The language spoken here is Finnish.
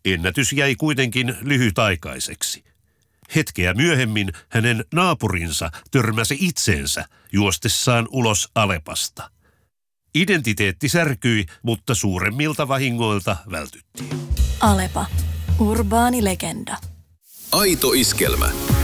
Ennätys jäi kuitenkin lyhytaikaiseksi. Hetkeä myöhemmin hänen naapurinsa törmäsi itseensä juostessaan ulos Alepasta. Identiteetti särkyi, mutta suuremmilta vahingoilta vältyttiin. Alepa. Urbaani legenda. Aito iskelmä.